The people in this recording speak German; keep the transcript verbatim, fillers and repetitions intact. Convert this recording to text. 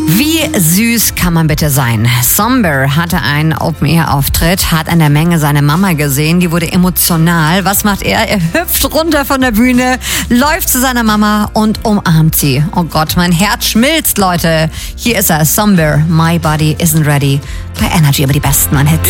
Wie süß kann man bitte sein? Somber hatte einen Open-Air-Auftritt, hat an der Menge seine Mama gesehen, die wurde emotional. Was macht er? Er hüpft runter von der Bühne, läuft zu seiner Mama und umarmt sie. Oh Gott, mein Herz schmilzt, Leute. Hier ist er, Somber, My Body Isn't Ready. Bei Energy über die besten Hits.